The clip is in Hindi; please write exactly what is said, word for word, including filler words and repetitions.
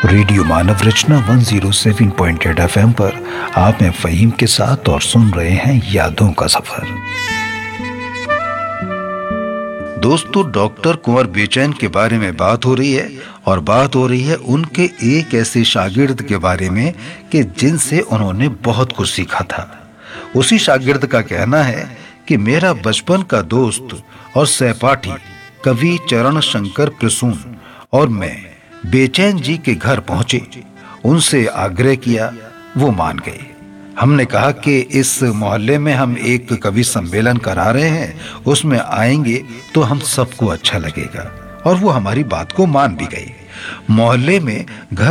रेडियो मानव रचना एक सौ सात पॉइंट आठ एफएम पर आप हैं फ़हीम के साथ और सुन रहे हैं यादों का सफर। दोस्तों, डॉक्टर कुंवर बेचैन के बारे में बात हो रही है और बात हो रही है उनके एक ऐसे शागिर्द के बारे में कि जिनसे उन्होंने बहुत कुछ सीखा था। उसी शागिर्द का कहना है कि मेरा बचपन का दोस्त और सहपाठी कवि चरण शंकर प्रसून और मैं बेचैन जी के घर पहुंचे। उनसे आग्रह किया, वो मान गए। हमने कहा कि इस मोहल्ले में हम एक कवि सम्मेलन करा रहे हैं, उसमें आएंगे तो हम सबको अच्छा लगेगा। और वो हमारी बात को मान भी गए। मोहल्ले में घर